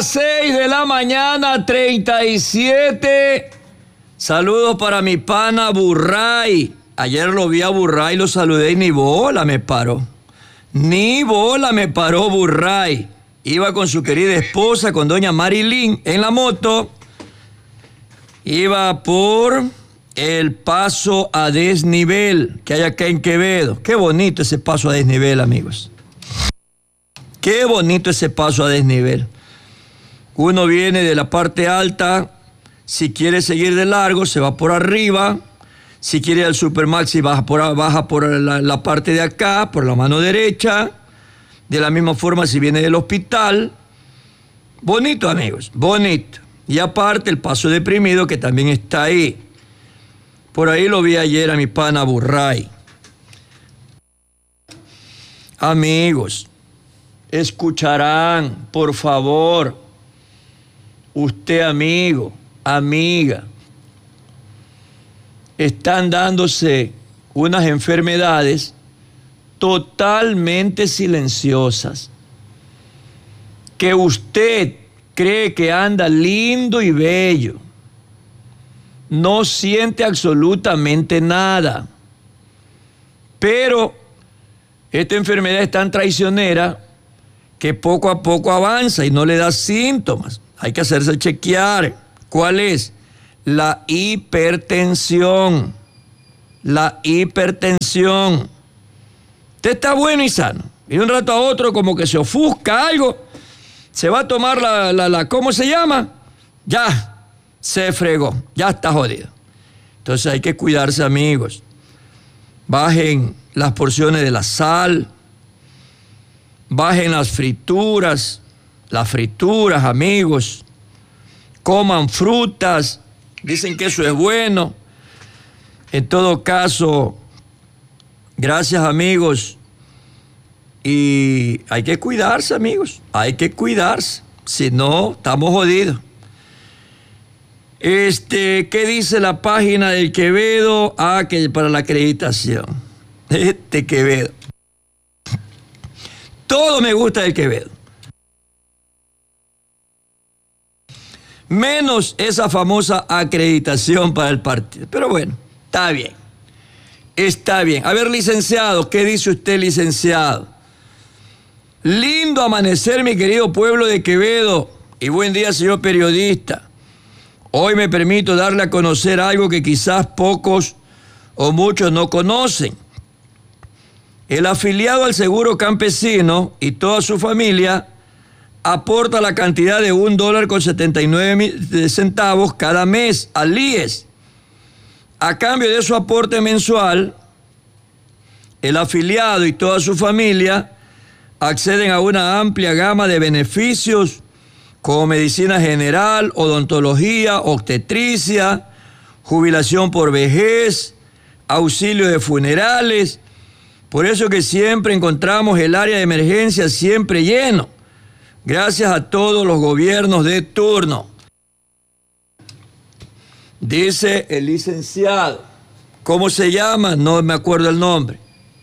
6 de la mañana, 37. Saludos para mi pana Burray. Ayer lo vi a Burray, lo saludé y ni bola me paró. Ni bola me paró Burray. Iba con su querida esposa, con doña Marilyn, en la moto. Iba por el paso a desnivel que hay acá en Quevedo. Qué bonito ese paso a desnivel, amigos. Qué bonito ese paso a desnivel. Uno viene de la parte alta, si quiere seguir de largo, se va por arriba. Si quiere ir al Supermaxi, baja por la parte de acá, por la mano derecha. De la misma forma, si viene del hospital. Bonito, amigos, bonito. Y aparte, el paso deprimido, que también está ahí. Por ahí lo vi ayer a mi pana Burray. Amigos, escucharán, por favor, usted amigo, amiga, están dándose unas enfermedades totalmente silenciosas, que usted cree que anda lindo y bello, no siente absolutamente nada, pero esta enfermedad es tan traicionera que poco a poco avanza y no le da síntomas. Hay que hacerse chequear. ¿Cuál es? La hipertensión. La hipertensión. Usted está bueno y sano. Y de un rato a otro como que se ofusca algo. Se va a tomar ¿cómo se llama? Ya, se fregó. Ya está jodido. Entonces hay que cuidarse, amigos. Bajen las porciones de la sal. Bajen las frituras, amigos. Coman frutas, dicen que eso es bueno. En todo caso, gracias, amigos. Y hay que cuidarse, amigos, hay que cuidarse. Si no, estamos jodidos. ¿Qué dice la página del Quevedo? Que para la acreditación. Quevedo. Todo me gusta del Quevedo. Menos esa famosa acreditación para el partido. Pero bueno, está bien. Está bien. A ver, licenciado, ¿qué dice usted, licenciado? Lindo amanecer, mi querido pueblo de Quevedo. Y buen día, señor periodista. Hoy me permito darle a conocer algo que quizás pocos o muchos no conocen. El afiliado al Seguro Campesino y toda su familia aporta la cantidad de $1.79 cada mes al IES. A cambio de su aporte mensual, el afiliado y toda su familia acceden a una amplia gama de beneficios como medicina general, odontología, obstetricia, jubilación por vejez, auxilio de funerales. Por eso que siempre encontramos el área de emergencia siempre lleno, gracias a todos los gobiernos de turno. Dice el licenciado, ¿cómo se llama? No me acuerdo el nombre.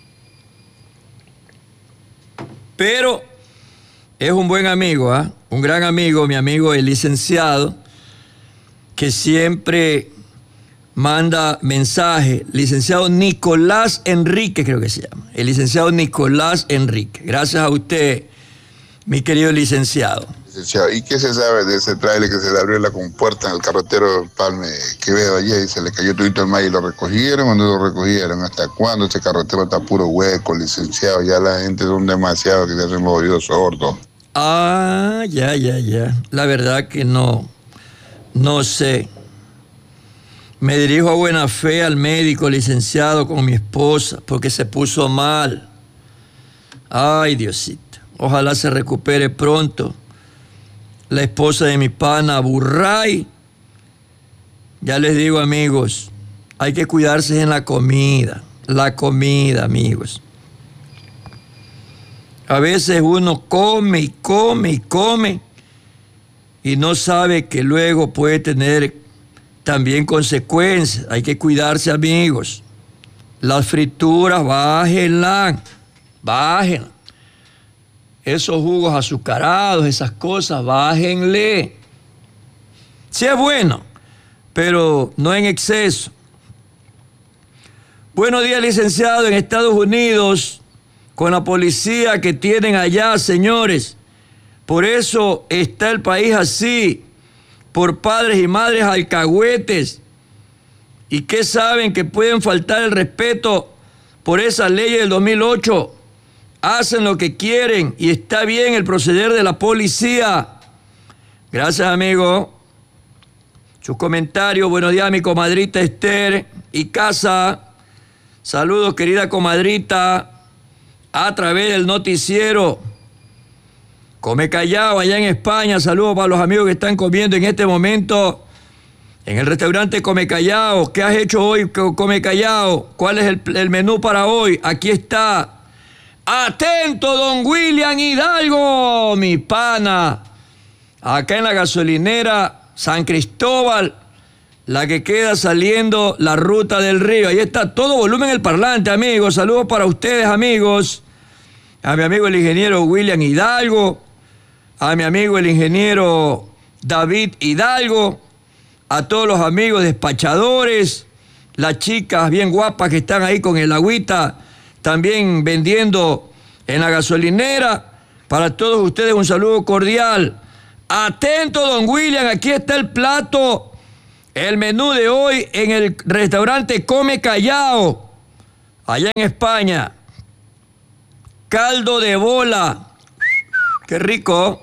Pero es un buen amigo, un gran amigo, mi amigo el licenciado, que siempre manda mensaje. Licenciado Nicolás Enrique, creo que se llama. El licenciado Nicolás Enrique. Gracias a usted, mi querido licenciado. Licenciado, ¿y qué se sabe de ese tráiler que se le abrió la compuerta en el carretero Palme Quevedo ayer y se le cayó todito el maíz y lo recogieron o no lo recogieron? ¿Hasta cuándo ese carretero está puro hueco, licenciado? Ya la gente son demasiado que se hacen los oídos sordos. Ya. La verdad que no sé. Me dirijo a buena fe al médico, licenciado, con mi esposa, porque se puso mal. Ay, Diosito. Ojalá se recupere pronto. La esposa de mi pana Burray. Ya les digo, amigos, hay que cuidarse en la comida. La comida, amigos. A veces uno come y no sabe que luego puede tener también consecuencias. Hay que cuidarse, amigos. Las frituras, bájenlas. esos jugos azucarados, esas cosas, bájenle. Sí es bueno, pero no en exceso. Buenos días, licenciado. En Estados Unidos, con la policía que tienen allá, señores, por eso está el país así, por padres y madres alcahuetes, y que saben que pueden faltar el respeto por esa ley del 2008. Hacen lo que quieren y está bien el proceder de la policía. Gracias, amigo. Sus comentarios. Buenos días, mi comadrita Esther y Casa. Saludos, querida comadrita, a través del noticiero Come Callao, allá en España. Saludos para los amigos que están comiendo en este momento en el restaurante Come Callao. ¿Qué has hecho hoy, Come Callao? ¿Cuál es el menú para hoy? Aquí está. Atento, don William Hidalgo, mi pana. Acá en la gasolinera San Cristóbal, la que queda saliendo la ruta del río. Ahí está, todo volumen el parlante, amigos. Saludos para ustedes, amigos. A mi amigo el ingeniero William Hidalgo, a mi amigo el ingeniero David Hidalgo, a todos los amigos despachadores, las chicas bien guapas que están ahí con el agüita, también vendiendo en la gasolinera. Para todos ustedes un saludo cordial. Atento, don William, aquí está el plato, el menú de hoy en el restaurante Come Callao, allá en España. Caldo de bola, qué rico.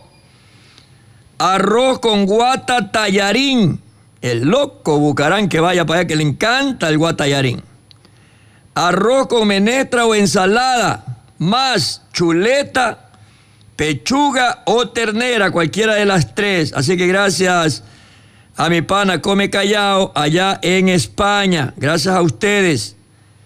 Arroz con guata tallarín. El loco Bucarán que vaya para allá, que le encanta el guatallarín. Arroz con menestra o ensalada, más chuleta, pechuga o ternera, cualquiera de las tres. Así que gracias a mi pana Come Callao allá en España. Gracias a ustedes.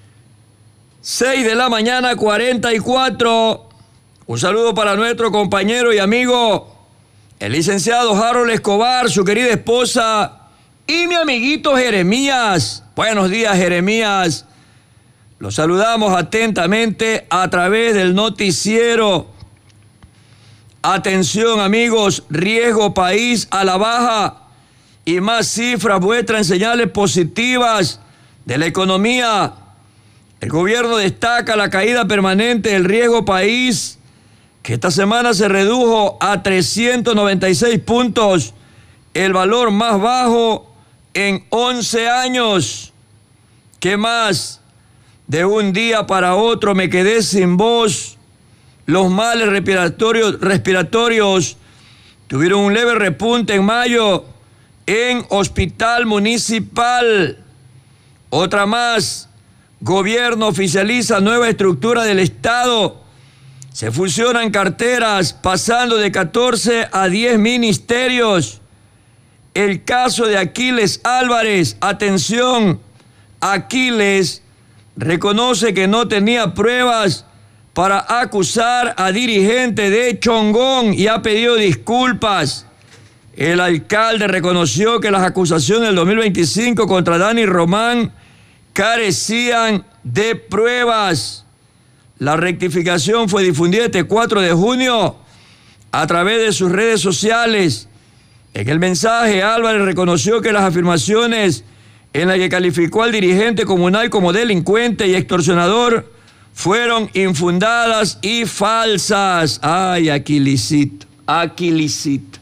6 de la mañana, 44. Un saludo para nuestro compañero y amigo, el licenciado Harold Escobar, su querida esposa y mi amiguito Jeremías. Buenos días, Jeremías. Los saludamos atentamente a través del noticiero. Atención, amigos, riesgo país a la baja y más cifras muestran señales positivas de la economía. El gobierno destaca la caída permanente del riesgo país, que esta semana se redujo a 396 puntos, el valor más bajo en 11 años. ¿Qué más? De un día para otro me quedé sin voz. Los males respiratorios tuvieron un leve repunte en mayo en Hospital Municipal. Otra más. Gobierno oficializa nueva estructura del Estado. Se fusionan carteras pasando de 14 a 10 ministerios. El caso de Aquiles Álvarez. Atención, Aquiles reconoce que no tenía pruebas para acusar a dirigente de Chongón y ha pedido disculpas. El alcalde reconoció que las acusaciones del 2025 contra Dani Román carecían de pruebas. La rectificación fue difundida este 4 de junio a través de sus redes sociales. En el mensaje, Álvarez reconoció que las afirmaciones en las que calificó al dirigente comunal como delincuente y extorsionador fueron infundadas y falsas. Ay, Aquilisito, Aquilisito.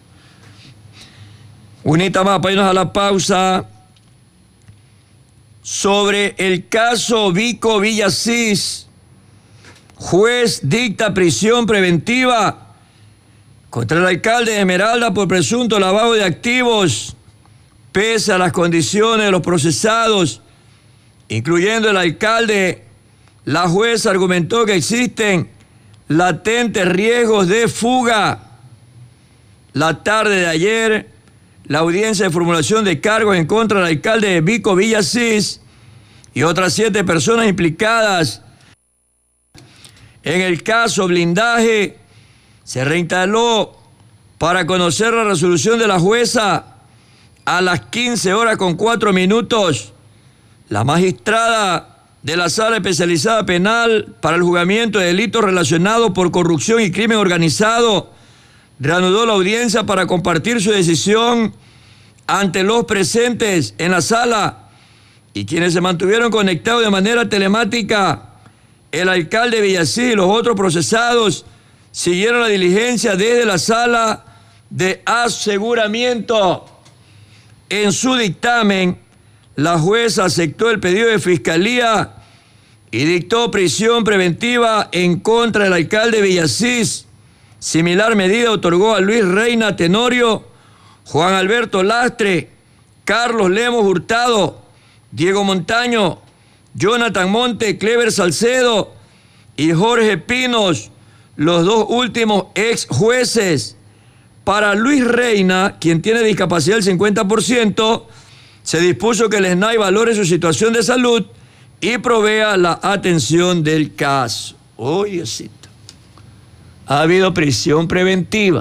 Unita más para irnos a la pausa. Sobre el caso Vico Villasís, juez dicta prisión preventiva contra el alcalde de Esmeralda por presunto lavado de activos. Pese a las condiciones de los procesados, incluyendo el alcalde, la jueza argumentó que existen latentes riesgos de fuga. La tarde de ayer, la audiencia de formulación de cargos en contra del alcalde de Vico Villasís y otras 7 personas implicadas en el caso blindaje se reinstaló para conocer la resolución de la jueza a las 15:04. La magistrada de la Sala Especializada Penal para el juzgamiento de delitos relacionados por corrupción y crimen organizado reanudó la audiencia para compartir su decisión ante los presentes en la sala y quienes se mantuvieron conectados de manera telemática. El alcalde Villasís y los otros procesados siguieron la diligencia desde la sala de aseguramiento. En su dictamen, la jueza aceptó el pedido de fiscalía y dictó prisión preventiva en contra del alcalde Villasís. Similar medida otorgó a Luis Reina Tenorio, Juan Alberto Lastre, Carlos Lemos Hurtado, Diego Montaño, Jonathan Monte, Clever Salcedo y Jorge Pinos, los dos últimos ex jueces. Para Luis Reina, quien tiene discapacidad del 50%, se dispuso que el SNAI valore su situación de salud y provea la atención del caso. Oyecito. Ha habido prisión preventiva.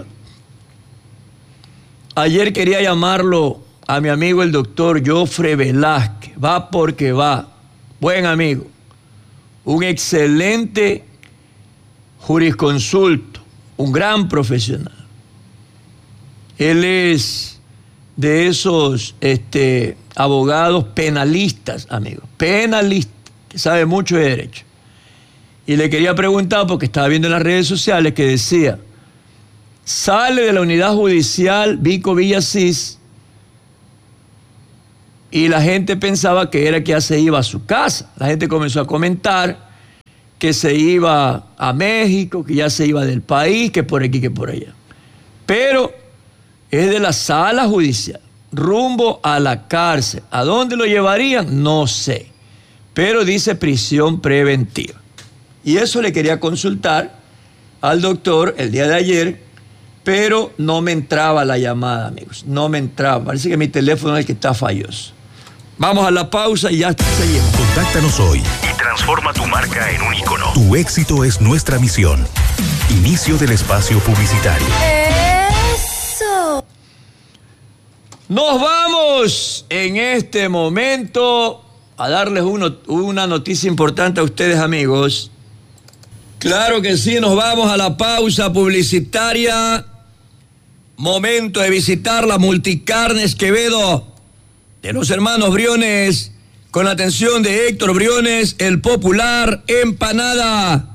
Ayer quería llamarlo a mi amigo el doctor Jofre Velázquez. Va porque va. Buen amigo. Un excelente jurisconsulto. Un gran profesional. Él es de esos abogados penalistas, amigos. Penalistas, que sabe mucho de derecho. Y le quería preguntar, porque estaba viendo en las redes sociales que decía, sale de la unidad judicial Vico Villasís y la gente pensaba que era que ya se iba a su casa. La gente comenzó a comentar que se iba a México, que ya se iba del país, que por aquí, que por allá. Pero es de la sala judicial, rumbo a la cárcel. ¿A dónde lo llevarían? No sé. Pero dice prisión preventiva. Y eso le quería consultar al doctor el día de ayer, pero no me entraba la llamada, amigos. No me entraba. Parece que mi teléfono es el que está falloso. Vamos a la pausa y ya seguimos. Contáctanos hoy y transforma tu marca en un ícono. Tu éxito es nuestra misión. Inicio del espacio publicitario. Eso. Nos vamos en este momento a darles una noticia importante a ustedes, amigos. Claro que sí, nos vamos a la pausa publicitaria. Momento de visitar la Multicarnes Quevedo de los hermanos Briones, con la atención de Héctor Briones, el popular empanada.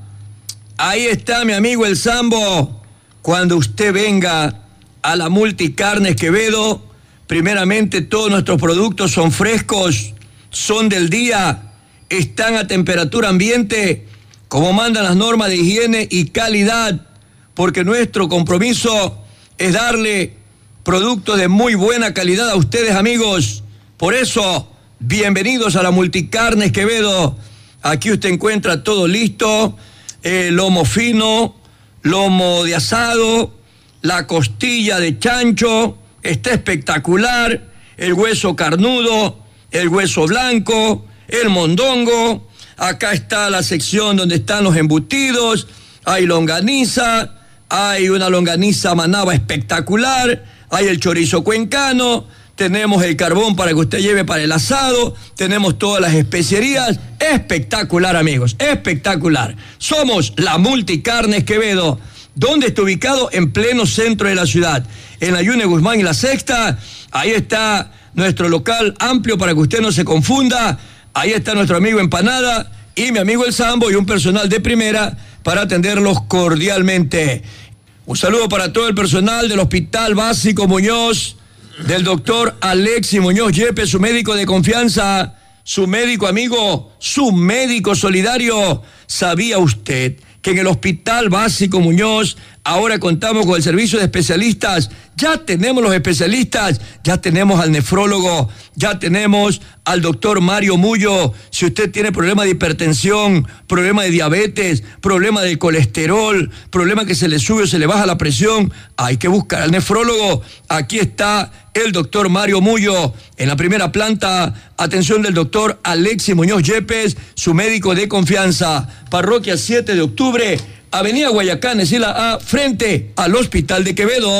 Ahí está mi amigo el Sambo. Cuando usted venga a la Multicarnes Quevedo, primeramente todos nuestros productos son frescos, son del día, están a temperatura ambiente, como mandan las normas de higiene y calidad, porque nuestro compromiso es darle productos de muy buena calidad a ustedes, amigos. Por eso, bienvenidos a la Multicarnes Quevedo. Aquí usted encuentra todo listo, lomo fino, lomo de asado, la costilla de chancho, está espectacular, el hueso carnudo, el hueso blanco, el mondongo. Acá está la sección donde están los embutidos, hay longaniza, hay una longaniza manaba espectacular, hay el chorizo cuencano, tenemos el carbón para que usted lleve para el asado, tenemos todas las especierías. Espectacular, amigos, espectacular. Somos la Multicarnes Quevedo. ¿Dónde está ubicado? En pleno centro de la ciudad, en la Yune Guzmán y la Sexta. Ahí está nuestro local amplio para que usted no se confunda. Ahí está nuestro amigo Empanada y mi amigo el Sambo y un personal de primera para atenderlos cordialmente. Un saludo para todo el personal del Hospital Básico Muñoz, del doctor Alexis Muñoz Yepes, su médico de confianza, su médico amigo, su médico solidario. ¿Sabía usted que en el Hospital Básico Muñoz ahora contamos con el servicio de especialistas? Ya tenemos los especialistas, ya tenemos al nefrólogo, ya tenemos al doctor Mario Mullo. Si usted tiene problema de hipertensión, problema de diabetes, problema de colesterol, problema que se le sube o se le baja la presión, hay que buscar al nefrólogo. Aquí está el doctor Mario Mullo en la primera planta. Atención del doctor Alexis Muñoz Yepes, su médico de confianza. Parroquia 7 de octubre, Avenida Guayacán, Escila A, frente al Hospital de Quevedo.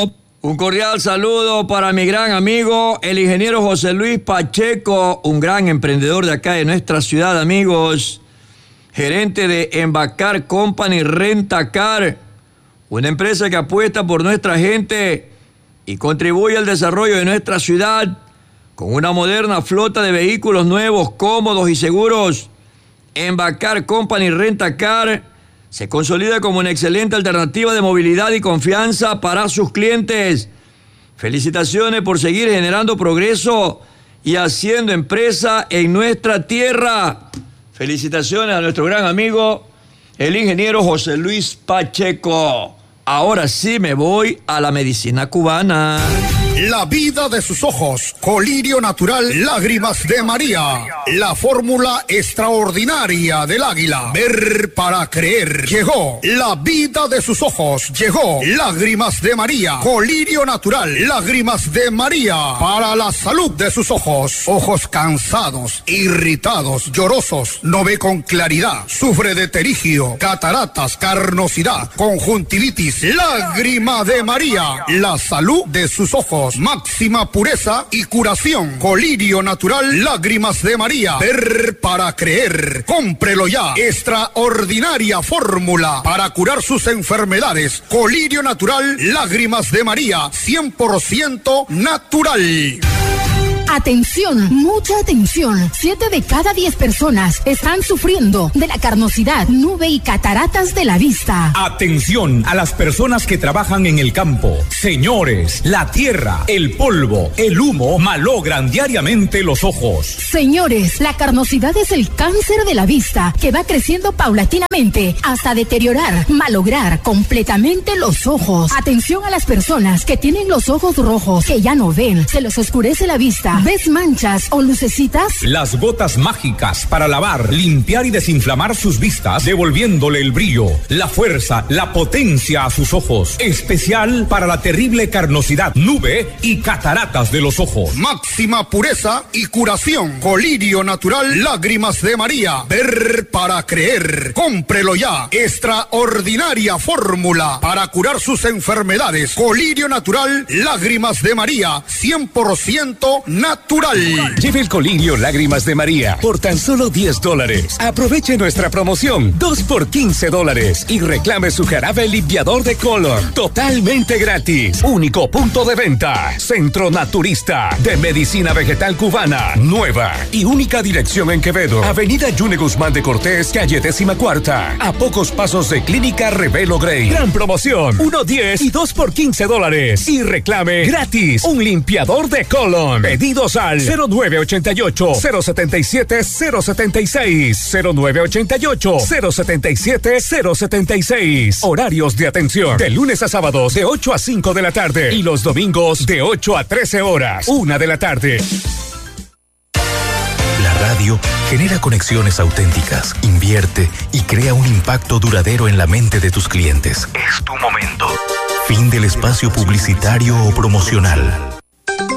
Un cordial saludo para mi gran amigo, el ingeniero José Luis Pacheco, un gran emprendedor de acá de nuestra ciudad, amigos. Gerente de Embacar Company Rentacar, una empresa que apuesta por nuestra gente y contribuye al desarrollo de nuestra ciudad con una moderna flota de vehículos nuevos, cómodos y seguros. Embacar Company Rentacar se consolida como una excelente alternativa de movilidad y confianza para sus clientes. Felicitaciones por seguir generando progreso y haciendo empresa en nuestra tierra. Felicitaciones a nuestro gran amigo, el ingeniero José Luis Pacheco. Ahora sí me voy a la medicina cubana. La vida de sus ojos, colirio natural, lágrimas de María. La fórmula extraordinaria del águila. Ver para creer. Llegó la vida de sus ojos. Llegó lágrimas de María. Colirio natural, lágrimas de María. Para la salud de sus ojos. Ojos cansados, irritados, llorosos, no ve con claridad. Sufre de terigio, cataratas, carnosidad, conjuntivitis. Lágrima de María. La salud de sus ojos. Máxima pureza y curación. Colirio natural, lágrimas de María. Ver para creer. Cómprelo ya. Extraordinaria fórmula para curar sus enfermedades. Colirio natural, lágrimas de María. 100% natural. Atención, mucha atención. 7 de cada 10 personas están sufriendo de la carnosidad, nube y cataratas de la vista. Atención a las personas que trabajan en el campo. Señores, la tierra, el polvo, el humo malogran diariamente los ojos. Señores, la carnosidad es el cáncer de la vista que va creciendo paulatinamente hasta deteriorar, malograr completamente los ojos. Atención a las personas que tienen los ojos rojos, que ya no ven, se les oscurece la vista. ¿Ves manchas o lucecitas? Las gotas mágicas para lavar, limpiar y desinflamar sus vistas, devolviéndole el brillo, la fuerza, la potencia a sus ojos. Especial para la terrible carnosidad, nube y cataratas de los ojos. Máxima pureza y curación. Colirio natural, lágrimas de María. Ver para creer. Cómprelo ya. Extraordinaria fórmula para curar sus enfermedades. Colirio natural, lágrimas de María. 100% natural. Lleve el colirio Lágrimas de María por tan solo $10. Aproveche nuestra promoción 2 por $15 y reclame su jarabe limpiador de color totalmente gratis. Único punto de venta. Centro Naturista de Medicina Vegetal Cubana. Nueva y única dirección en Quevedo. Avenida Yune Guzmán de Cortés, calle 14ª. A pocos pasos de Clínica Revelo Grey. Gran promoción. 1.10 y 2 por $15. Y reclame gratis un limpiador de colon. Pedidos al 0988-077-076. 0988-077-076. Horarios de atención de lunes a sábados de 8 a 5 de la tarde y los domingos de 8 a 13 horas, 1 de la tarde. La radio genera conexiones auténticas, invierte y crea un impacto duradero en la mente de tus clientes. Es tu momento. Fin del espacio publicitario o promocional.